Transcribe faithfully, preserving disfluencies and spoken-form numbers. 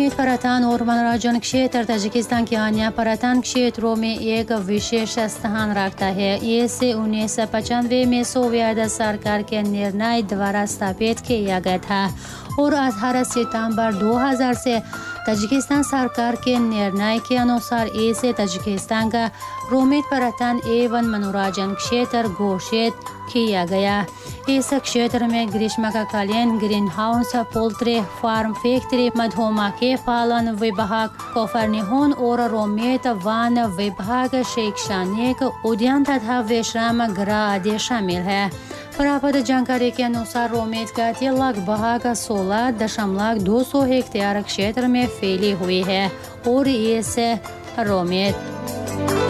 रोमेट पर्यटन और मनोरंजन क्षेत्र ताजिकिस्तान के अन्य पर्यटन क्षेत्रों में एक विशेष स्थान रखता है। ये से उन्नीस सौ पचानवे में सोवियत सरकार के निर्णय द्वारा स्थापित किया गया था और अठारह सितंबर दो हज़ार से ताजिकिस्तान सरकार के निर्णय के अनुसार इसे ताजिकिस्तान का रोमेट पर्यटन एवं मनोरंजन क्षेत्र घोषित किया गया। इस क्षेत्र में ग्रीष्मकालीन green house, poultry farm, factory, मधुमक्खी पालन विभाग, कॉफरनिहोन और रोमेट वन विभाग, शैक्षणिक उद्यान तथा विश्राम गृह आदि शामिल है। प्राप्त जानकारी के अनुसार रोमेट घाटी लगभग सोलह दशमलव दो सौ हेक्टेयर क्षेत्र में फैली हुई है और इस रोमेट